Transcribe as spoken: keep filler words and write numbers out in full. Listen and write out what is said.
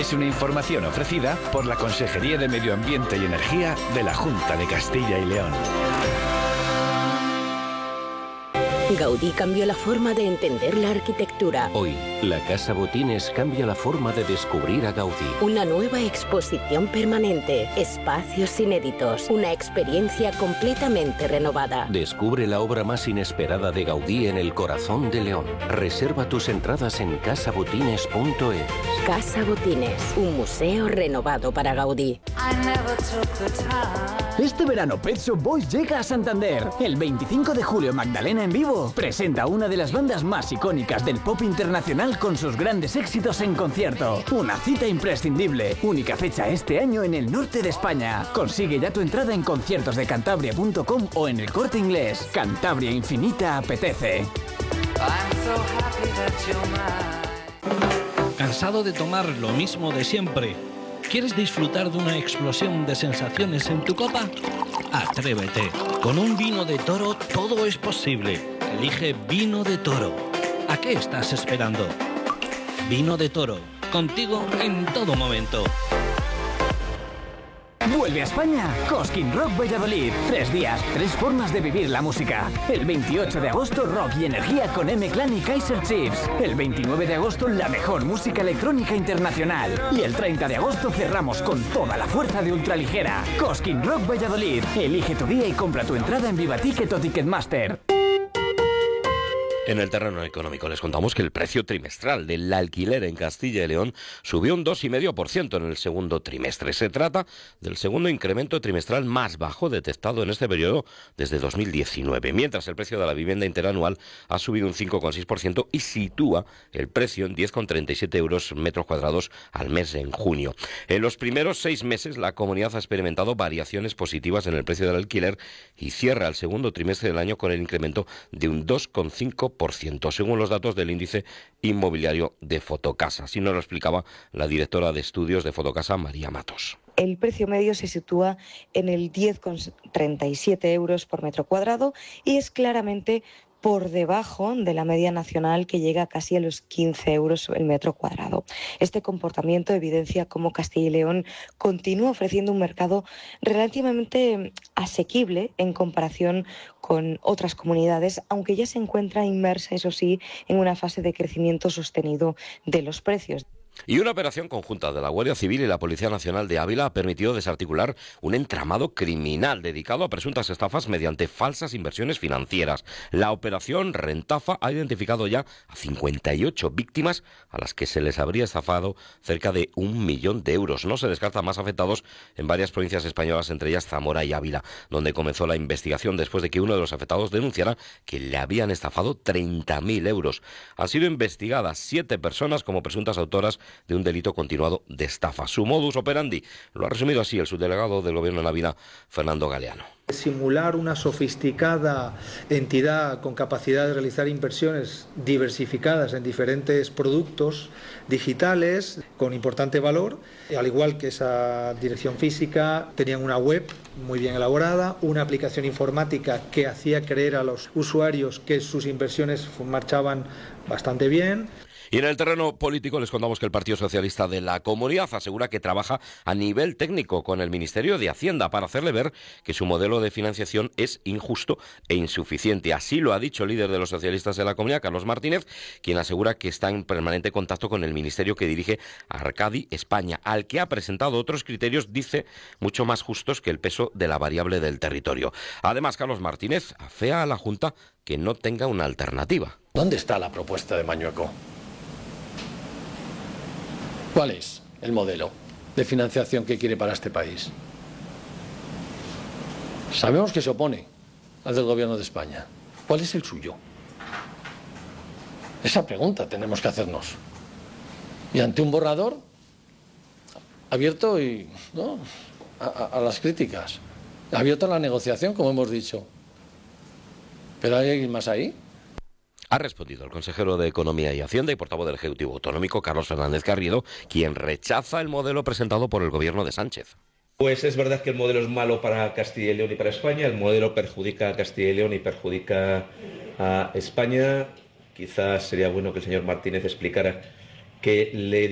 Es una información ofrecida por la Consejería de Medio Ambiente y Energía de la Junta de Castilla y León. Gaudí cambió la forma de entender la arquitectura. Hoy, la Casa Botines cambia la forma de descubrir a Gaudí. Una nueva exposición permanente, espacios inéditos, una experiencia completamente renovada. Descubre la obra más inesperada de Gaudí en el corazón de León. Reserva tus entradas en casa botines punto es. Casa Botines, un museo renovado para Gaudí. Este verano Pet Shop Boys llega a Santander. El veinticinco de julio, Magdalena en vivo presenta una de las bandas más icónicas del pop internacional con sus grandes éxitos en concierto. Una cita imprescindible. Única fecha este año en el norte de España. Consigue ya tu entrada en conciertos de cantabria punto com o en el Corte Inglés. Cantabria Infinita apetece. ¿Cansado de tomar lo mismo de siempre? ¿Quieres disfrutar de una explosión de sensaciones en tu copa? Atrévete. Con un vino de Toro todo es posible. Elige Vino de Toro. ¿A qué estás esperando? Vino de Toro. Contigo en todo momento. Vuelve a España, Cosquín Rock Valladolid. Tres días, tres formas de vivir la música. El veintiocho de agosto, rock y energía con M-Clan y Kaiser Chiefs. El veintinueve de agosto, la mejor música electrónica internacional. Y el treinta de agosto cerramos con toda la fuerza de ultraligera. Cosquín Rock Valladolid. Elige tu día y compra tu entrada en Vivaticket o Ticketmaster. En el terreno económico les contamos que el precio trimestral del alquiler en Castilla y León subió un dos coma cinco por ciento en el segundo trimestre. Se trata del segundo incremento trimestral más bajo detectado en este periodo desde dos mil diecinueve, mientras el precio de la vivienda interanual ha subido un cinco coma seis por ciento y sitúa el precio en diez coma treinta y siete euros metros cuadrados al mes en junio. En los primeros seis meses la comunidad ha experimentado variaciones positivas en el precio del alquiler y cierra el segundo trimestre del año con el incremento de un dos coma cinco por ciento, según los datos del índice inmobiliario de Fotocasa. Así nos lo explicaba la directora de estudios de Fotocasa, María Matos. El precio medio se sitúa en el diez coma treinta y siete euros por metro cuadrado y es claramente por debajo de la media nacional, que llega casi a los quince euros el metro cuadrado. Este comportamiento evidencia cómo Castilla y León continúa ofreciendo un mercado relativamente asequible en comparación con otras comunidades, aunque ya se encuentra inmersa, eso sí, en una fase de crecimiento sostenido de los precios. Y una operación conjunta de la Guardia Civil y la Policía Nacional de Ávila ha permitido desarticular un entramado criminal dedicado a presuntas estafas mediante falsas inversiones financieras. La operación Rentafa ha identificado ya a cincuenta y ocho víctimas a las que se les habría estafado cerca de un millón de euros. No se descarta más afectados en varias provincias españolas, entre ellas Zamora y Ávila, donde comenzó la investigación después de que uno de los afectados denunciara que le habían estafado treinta mil euros. Han sido investigadas siete personas como presuntas autoras de un delito continuado de estafa. Su modus operandi lo ha resumido así el subdelegado del Gobierno en Ávila, Fernando Galeano. Simular una sofisticada entidad con capacidad de realizar inversiones diversificadas en diferentes productos digitales con importante valor, al igual que esa dirección física, tenían una web muy bien elaborada, una aplicación informática que hacía creer a los usuarios que sus inversiones marchaban bastante bien. Y en el terreno político les contamos que el Partido Socialista de la Comunidad asegura que trabaja a nivel técnico con el Ministerio de Hacienda para hacerle ver que su modelo de financiación es injusto e insuficiente. Así lo ha dicho el líder de los socialistas de la Comunidad, Carlos Martínez, quien asegura que está en permanente contacto con el ministerio que dirige Arcadi España, al que ha presentado otros criterios, dice, mucho más justos que el peso de la variable del territorio. Además, Carlos Martínez afea a la Junta que no tenga una alternativa. ¿Dónde está la propuesta de Mañueco? ¿Cuál es el modelo de financiación que quiere para este país? Sabemos que se opone al del Gobierno de España. ¿Cuál es el suyo? Esa pregunta tenemos que hacernos. Y ante un borrador abierto y, ¿no? a, a, a las críticas, abierto a la negociación, como hemos dicho. ¿Pero hay alguien más ahí? Ha respondido el consejero de Economía y Hacienda y portavoz del Ejecutivo Autonómico, Carlos Fernández Garrido, quien rechaza el modelo presentado por el gobierno de Sánchez. Pues es verdad que el modelo es malo para Castilla y León y para España. El modelo perjudica a Castilla y León y perjudica a España. Quizás sería bueno que el señor Martínez explicara qué le